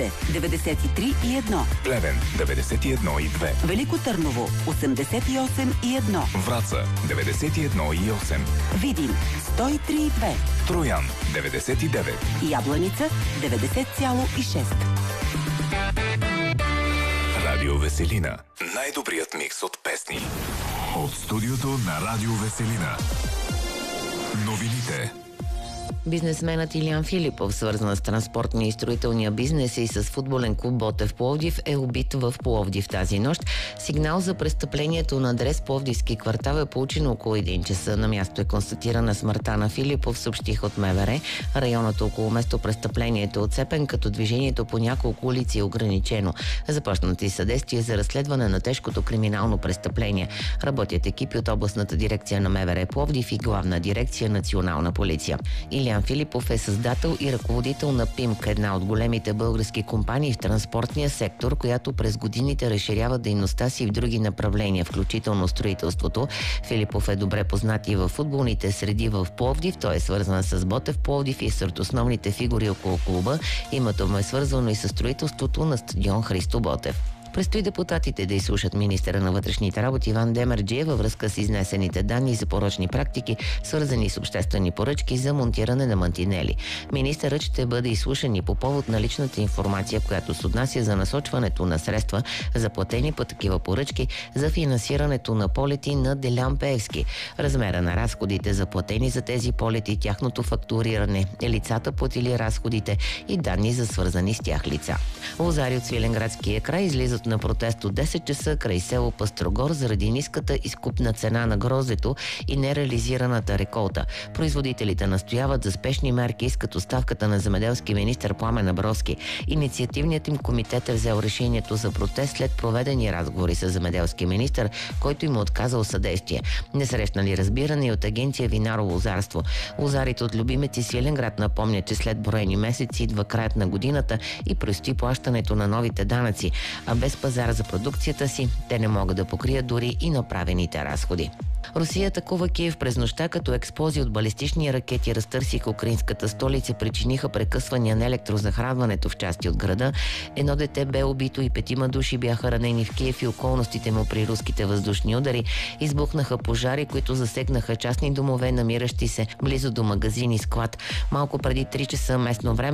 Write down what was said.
Русе 93,1. Плевен 91,2. Велико Търново 88,1. Враца 91,8. Видин 103,2. Троян 99. Ябланица 90,6. Радио Веселина. Най-добрият микс от песни. От студиото на Радио Веселина. Новините. Бизнесменът Илиян Филипов, свързан с транспортния и строителния бизнес и с футболен клуб Ботев Пловдив, е убит в Пловдив тази нощ. Сигнал за престъплението на адрес Пловдивски квартал е получен около 1 часа. На място е констатирана смъртта на Филипов, съобщих от МВР. Районът около место престъплението е отцепен, като движението по няколко улици е ограничено. Започнати са действия за разследване на тежкото криминално престъпление. Работят екипи от областната дирекция на МВР Пловдив и главна дирекция Национална полиция. Илиян Филипов е създател и ръководител на ПИМК, една от големите български компании в транспортния сектор, която през годините разширява дейността си в други направления, включително строителството. Филипов е добре познат и във футболните среди в Пловдив. Той е свързан с Ботев Пловдив и сред основните фигури около клуба. Името му е свързано и с строителството на стадион Христо Ботев. Предстои депутатите да изслушат министъра на вътрешните работи Иван Демерджиев във връзка с изнесените данни за порочни практики, свързани с обществени поръчки за монтиране на мантинели. Министърът ще бъде изслушан и по повод на личната информация, която се отнася за насочването на средства, заплатени по такива поръчки, за финансирането на полети на Делян Пеевски, размера на разходите заплатени за тези полети, тяхното фактуриране, лицата платили разходите и данни за свързани с тях лица. Лозари от Свиленградския край излизат на протест от 10 часа край село Пъстрогор заради ниската изкупна цена на гроздето и нереализираната реколта. Производителите настояват за спешни мерки, искат оставката на земеделски министър Пламен Абровски. Инициативният им комитет е взел решението за протест след проведени разговори с земеделски министър, който им отказал съдействие. Не срещнали разбиране и от агенция Винаро лозарство. Лозарите от любимец Свиленград напомнят, че след броени месеци идва краят на годината и предстои плащането на новите данъци, а без пазар за продукцията си те не могат да покрият дори и направените разходи. Русия атакува Киев през нощта, като експлозии от балистични ракети разтърсиха украинската столица, причиниха прекъсвания на електрозахранването в части от града. Едно дете бе убито и 5 души бяха ранени в Киев и околностите му при руските въздушни удари. Избухнаха пожари, които засегнаха частни домове, намиращи се близо до магазин и склад. Малко преди 3 часа местно време